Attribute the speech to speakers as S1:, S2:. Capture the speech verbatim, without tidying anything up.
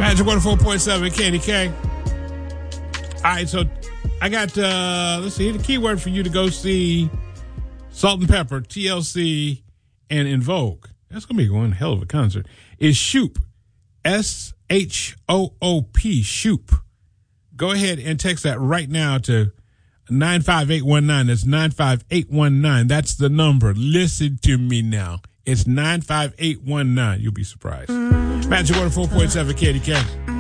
S1: Magic one oh four point seven K D K. All right, so I got, uh, let's see, the keyword for you to go see Salt and Pepper, T L C, and In Vogue. That's going to be one hell of a concert. Is Shoop. S H O O P, Shoop. Go ahead and text that right now to nine five eight one nine. That's nine five eight one nine. That's the number. Listen to me now. It's nine five eight one nine. You'll be surprised. Magic one oh four point seven K D K.